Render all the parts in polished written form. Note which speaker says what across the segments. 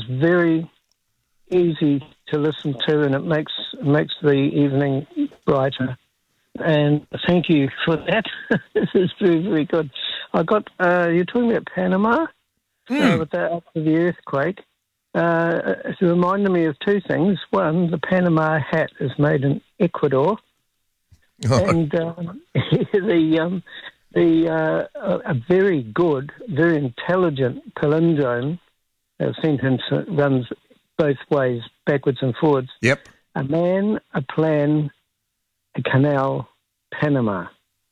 Speaker 1: very easy to listen to, and it makes the evening brighter. And thank you for that. This is very, very good. I got you're talking about Panama with that after the earthquake. It reminded me of two things. One, the Panama hat is made in Ecuador, and a very good, very intelligent palindrome. A sentence that runs both ways, backwards and forwards.
Speaker 2: Yep.
Speaker 1: A man, a plan, a canal, Panama.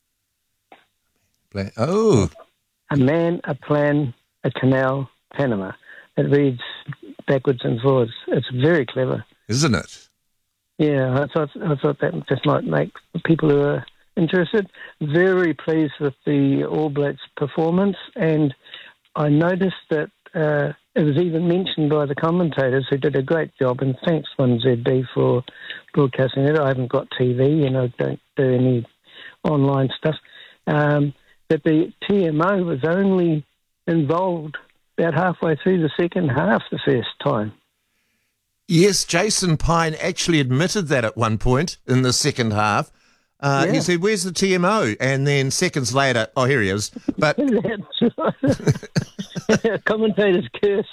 Speaker 2: Oh.
Speaker 1: A man, a plan, a canal, Panama. It reads backwards and forwards. It's very clever.
Speaker 2: Isn't it?
Speaker 1: Yeah, I thought that just might make people who are interested very pleased with the All Blacks performance, and I noticed that it was even mentioned by the commentators who did a great job, and thanks 1ZB for broadcasting it. I haven't got TV and I don't do any online stuff. That the TMO was only involved about halfway through the second half the first time.
Speaker 2: Yes, Jason Pine actually admitted that at one point in the second half. He said, "Where's the TMO?" And then seconds later, oh, here he is. But
Speaker 1: that's right. Commentators curse.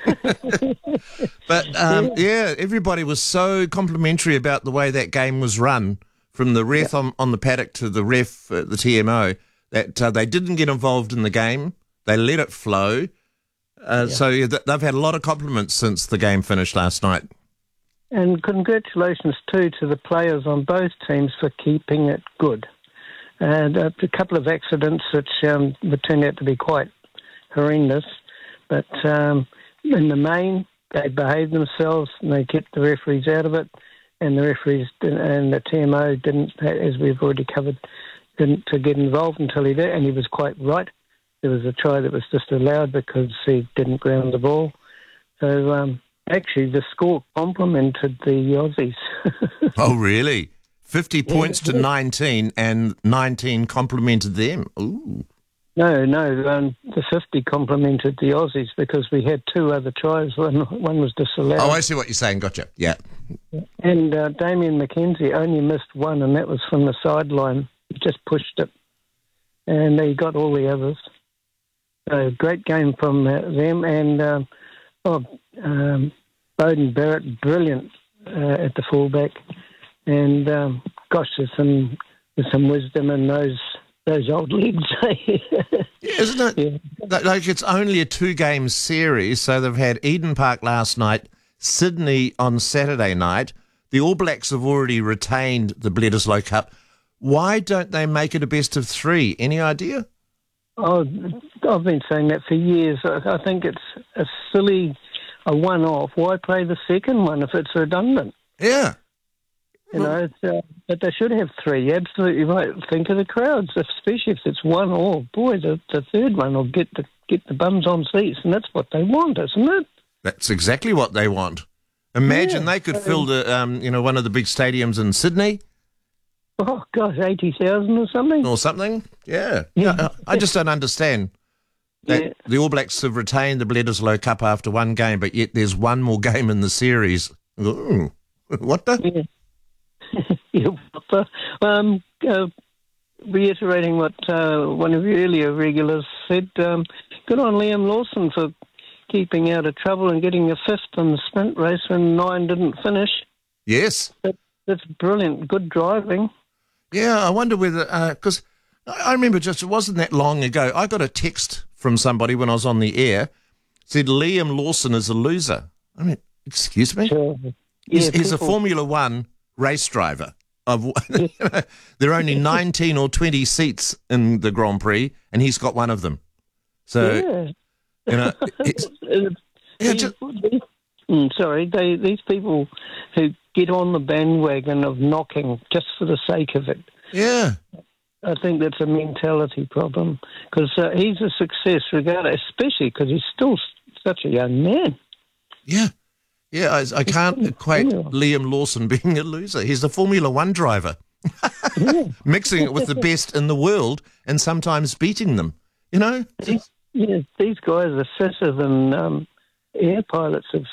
Speaker 2: But everybody was so complimentary about the way that game was run, from the ref on the paddock to the ref at the TMO, that they didn't get involved in the game. They let it flow. So they've had a lot of compliments since the game finished last night.
Speaker 1: And congratulations, too, to the players on both teams for keeping it good. And a couple of accidents which turned out to be quite horrendous. But in the main, they behaved themselves and they kept the referees out of it. And the referees and the TMO didn't, as we've already covered, didn't get involved until he did. And he was quite right. There was a try that was disallowed because he didn't ground the ball. So actually, the score complimented the Aussies.
Speaker 2: Oh, really? 50 points to 19, and 19 complimented them. Ooh.
Speaker 1: No, the 50 complimented the Aussies because we had two other tries. One was disallowed.
Speaker 2: Oh, I see what you're saying. Gotcha. Yeah.
Speaker 1: And Damien McKenzie only missed one, and that was from the sideline. He just pushed it, and he got all the others. So great game from them, and Bowden Barrett, brilliant at the fullback, and gosh, there's some wisdom in those old legs.
Speaker 2: Isn't it? Yeah. Like, it's only a 2-game series, so they've had Eden Park last night, Sydney on Saturday night. The All Blacks have already retained the Bledisloe Cup. Why don't they make it a best of 3? Any idea?
Speaker 1: Oh, I've been saying that for years. I think it's a one-off. Why play the second one if it's redundant?
Speaker 2: Yeah.
Speaker 1: You know, but they should have 3. You're absolutely right. Think of the crowds, especially if it's 1-1. Boy, the third one will get the bums on seats, and that's what they want, isn't it?
Speaker 2: That's exactly what they want. Imagine they could fill the one of the big stadiums in Sydney.
Speaker 1: Oh gosh, 80,000 or something.
Speaker 2: Or something. Yeah. I just don't understand that the All Blacks have retained the Bledisloe Cup after one game, but yet there's one more game in the series. Ooh. What the?
Speaker 1: Reiterating what one of the earlier regulars said, good on Liam Lawson for keeping out of trouble and getting a 5th in the sprint race when 9 didn't finish.
Speaker 2: Yes.
Speaker 1: That's brilliant. Good driving.
Speaker 2: Yeah, I wonder whether, because I remember it wasn't that long ago, I got a text from somebody when I was on the air, said Liam Lawson is a loser. I mean, excuse me?
Speaker 1: Sure.
Speaker 2: He's a Formula One race driver. There are only 19 or 20 seats in the Grand Prix, and he's got one of them. So, these people who get on the bandwagon of knocking just for the sake of it. Yeah.
Speaker 1: I think that's a mentality problem because he's a success regardless, especially because he's still such a young man.
Speaker 2: Yeah. Yeah, I can't equate Liam Lawson being a loser. He's a Formula One driver, mixing it with the best in the world and sometimes beating them, you know?
Speaker 1: These guys are fitter than air pilots have